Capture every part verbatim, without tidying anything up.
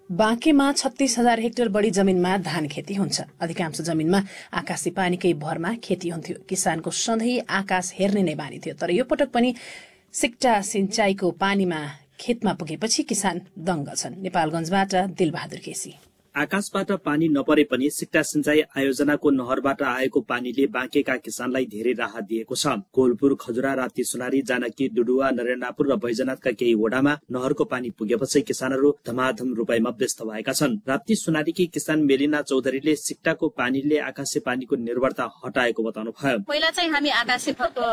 बाँकेमा छत्तीस हजार हेक्टर बढी जमिनमा धान खेती हुन्छ। अधिकांश जमिनमा आकाशी पानीकै भरमा खेती हुन्थ्यो। किसानको सधैँ आकाश हेर्ने नै बानी थियो। तर यो पटक पनि सिक्टा सिंचाईको पानीमा खेतमा पुगेपछि किसान दङ्ग छन्। नेपालगञ्जबाट दिलबहादुर केसी। आकाशबाट पानी नपरे पनि सिक्टा सिंचाई आयोजनाको नहरबाट आएको पानीले बाँकेका किसानलाई धेरै राहत दिएको छ। कोलपुर, खजुरा, राप्ती, सुनारी, जानकी, डुडुवा, नरेन्द्रपुर र बैजनाथका केही वडामा नहरको पानी पुगेपछि किसानहरू धमाधम रुपाईमा व्यस्त भएका छन्। राप्ती सुनारीकी किसान मेलिना चौधरीले सिक्टाको पानीले आकाशे पानीको निर्भरता हटाएको बताउनु भयो। पहिला चाहिँ हामी आकाशे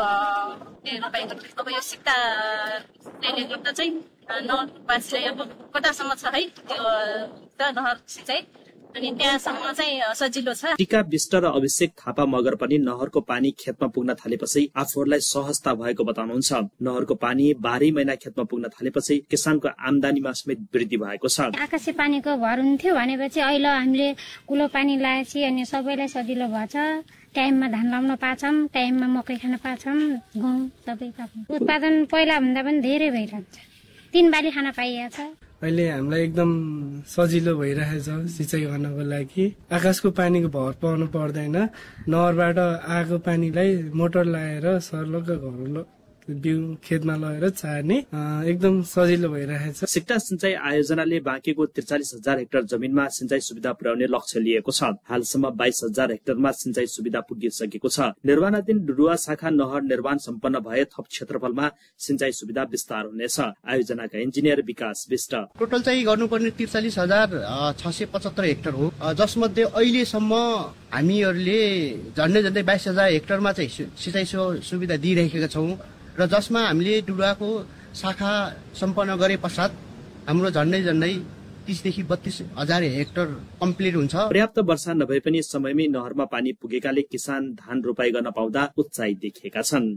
अब यो सिक्टाले गर्दा चाहिँ नहरवासीलाई अब कतासम्म छ है त्यो नहर सिंचाई अनि त्यहाँसम्म चाहिँ सजिलो छ। टीका विष्ट र अभिषेक थापा मगर पनि नहरको पानी खेतमा पुग्न थालेपछि आफूहरूलाई सहजता भएको बताउनुहुन्छ। नहरको पानी बाह्रै महिना खेतमा पुग्न थालेपछि किसानको आमदानीमा समेत वृद्धि भएको छ। आकाशे पानीको भर हुन्थ्यो भनेपछि अहिले हामीले कुलो पानी लगाएपछि अनि सबैलाई सजिलो भएछ। टाइममा धान लाउन पाछौँ, टाइममा मकै खान पाछौँ, गहुँ सबै उत्पादन पहिला भन्दा पनि धेरै भइरहेको छ। तीन बाली खान पाइएको छ। अहिले हामीलाई एकदम सजिलो भइरहेछ सिँचाइ गर्नको लागि। आकाशको पानीको भर पाउनु पर्दैन। नहरबाट आएको पानीलाई मोटर लगाएर सर्लक्क घर बिउ खेतमा लगेर छार्ने एकदम सजिलो भइरहेछ। सिक्टा सिंचाई आयोजनाले बाँकेको त्रिचालिस हजार हेक्टर जमिनमा सिंचाई सुविधा पुर्याउने लक्ष्य लिएको छ। हालसम्म बाइस हजार हेक्टरमा सिंचाई सुविधा पुगिसकेको छ। निर्माणाधीन डुडुवा शाखा नहर निर्माण सम्पन्न भए थप क्षेत्रफलमा सिंचाई सुविधा विस्तार हुनेछ। आयोजनाका इन्जिनियर विकास विष्ट टोटल चाहिँ गर्नुपर्ने त्रिचालिस हजार छ सय पचहत्तर हेक्टर हो, जसमध्ये अहिलेसम्म हामीहरूले झन्डै झन्डै बाइस हजार हेक्टरमा चाहिँ सिंचाई सुविधा दिइरहेका छौँ र जसमा हामीले डुडुवाको शाखा सम्पन्न गरे पश्चात हाम्रो झन्डै झन्डै तीसदेखि बत्तीस हजार हेक्टर कम्प्लिट हुन्छ। पर्याप्त वर्षा नभए पनि समयमै नहरमा पानी पुगेकाले किसान धान रोपाई गर्न पाउँदा उत्साहित देखिएका छन्।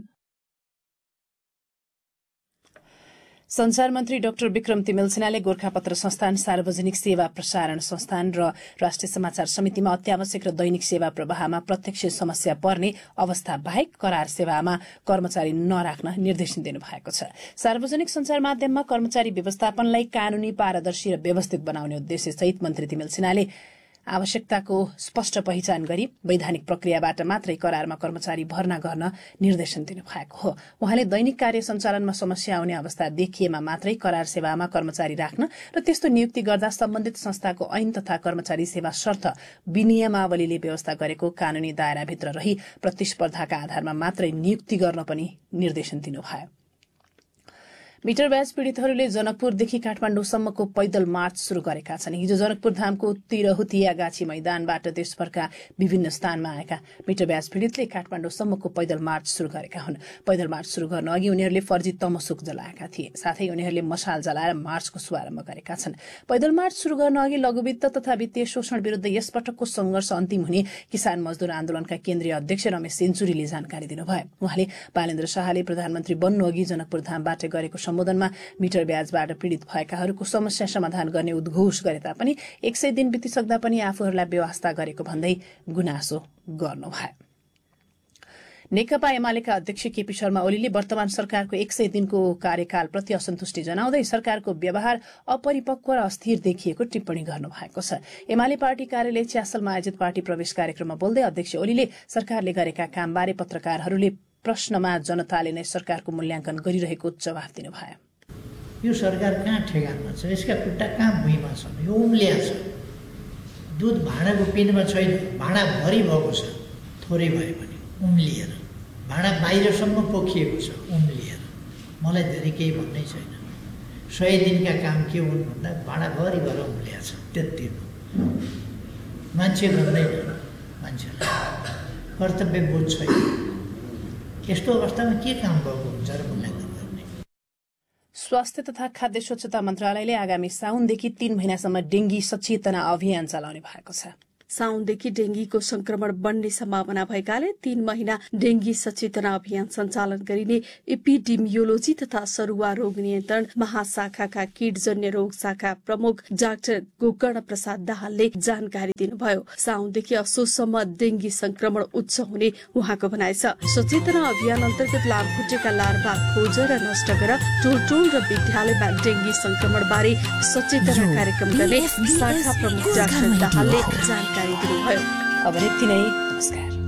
संचार मन्त्री डाक्टर विक्रम तिमेल सिन्हाले गोरखापत्र संस्थान, सार्वजनिक सेवा प्रसारण संस्थान र राष्ट्रिय समाचार समितिमा अत्यावश्यक र दैनिक सेवा प्रवाहमा प्रत्यक्ष समस्या पर्ने अवस्था बाहेक करार सेवामा कर्मचारी नराख्न निर्देशन दिनुभएको छ। सार्वजनिक संचार माध्यममा कर्मचारी व्यवस्थापनलाई कानूनी, पारदर्शी र व्यवस्थित बनाउने उद्देश्यसहित मन्त्री तिमेल सिन्हाले आवश्यकताको स्पष्ट पहिचान गरी वैधानिक प्रक्रियाबाट मात्रै करारमा कर्मचारी भर्ना गर्न निर्देशन दिनुभएको हो। उहाँले दैनिक कार्य सञ्चालनमा समस्या आउने अवस्था देखिएमा मात्रै करार सेवामा कर्मचारी राख्न र त्यस्तो नियुक्ति गर्दा सम्बन्धित संस्थाको ऐन तथा कर्मचारी सेवा शर्त विनियमावलीले व्यवस्था गरेको कानूनी दायराभित्र रही प्रतिस्पर्धाका आधारमा मात्रै नियुक्ति गर्न पनि निर्देशन दिनुभयो। मिटर ब्याज पीड़ितहरूले जनकपुरदेखि काठमाडौँसम्मको पैदल मार्च शुरू गरेका छन्। हिजो जनकपुर धामको तिरहुतिया गाछी मैदानबाट देशभरका विभिन्न स्थानमा आएका मिटर ब्याज पीड़ितले काठमाडौँसम्मको पैदल मार्च शुरू गरेका हुन्। पैदल मार्च शुरू गर्न अघि उनीहरूले फर्जी तमसुक जलाएका थिए। साथै उनीहरूले मशाल जलाएर मार्चको शुभारम्भ गरेका छन्। पैदल मार्च शुरू गर्न अघि लघुवित्त तथा वित्तीय शोषण विरूद्ध यसपटकको संघर्ष अन्तिम हुने किसान मजदूर आन्दोलनका केन्द्रीय अध्यक्ष रमेश सेन्चुरीले जानकारी दिनुभयो। उहाँले बालेन्द्र शाहले प्रधानमन्त्री बन्नु अघि जनकपुर धामबाट गरेको सम्बोधनमा मिटर ब्याजबाट पीड़ित भएकाहरूको समस्या समाधान गर्ने उद्घोष गरे तापनि एक सय दिन बितिसक्दा पनि आफूहरूलाई व्यवस्था गरेको भन्दै गुनासो गर्नुभयो। नेकपा एमालेका अध्यक्ष केपी शर्मा ओलीले वर्तमान सरकारको एक सय दिनको कार्यकालप्रति असन्तुष्टि जनाउँदै सरकारको व्यवहार अपरिपक्व र अस्थिर देखिएको टिप्पणी गर्नुभएको छ। एमाले पार्टी कार्यालय च्यासलमा आयोजित पार्टी प्रवेश कार्यक्रममा बोल्दै अध्यक्ष ओलीले सरकारले गरेका कामबारे पत्रकारहरूले प्रश्नमा जनताले नै सरकारको मूल्याङ्कन गरिरहेको जवाफ दिनुभयो। यो सरकार कहाँ ठेगानमा छ? यसका खुट्टा कहाँ भुइँमा छन्? यो उम्लिया छ। दुध भाँडाको पिँधमा छैन, भाँडा भरि भएको छ, थोरै भए पनि उम्लिएर। भाँडा बाहिरसम्म पोखिएको छ, उम्लिएर। मलाई धेरै केही भन्नै छैन। सय दिनका काम के हुन् भन्दा भाँडा भरि भएर उम्लिया छ, त्यति हो। मान्छे गर्दैन, मान्छेलाई कर्तव्य बोध छैन। यस्तो अवस्थामा के काम भएको हुन्छ र मूल्याङ्कन गर्ने? स्वास्थ्य तथा खाद्य स्वच्छता मन्त्रालयले आगामी साउनदेखि तीन महिनासम्म डेंगी सचेतना अभियान चलाउने भएको छ। साउनदेखि डेंगीको संक्रमण बढ्ने सम्भावना भएकाले तीन महिना डेंगी सचेतना अभियान सञ्चालन गरिने एपिडेमियोलोजी तथा सरुवा रोग नियन्त्रण महाशाखाका कीटजन्य रोग शाखा प्रमुख डाक्टर गोकर्ण प्रसाद दाहालले जानकारी दिनुभयो। साउनदेखि असोजसम्म डेंगी संक्रमण उच्च हुने उहाँको भनाइ छ। सचेतना अभियान अन्तर्गत लामखुट्टेका लार्भा खोज र नष्ट गर टोल टोल र विद्यालयमा डेंगी संक्रमण बारे सचेतना कार्यक्रम गर्ने शाखा प्रमुख डाक्टर दाहालले जानकारी दिनुभयो। अब यति नै, नमस्कार।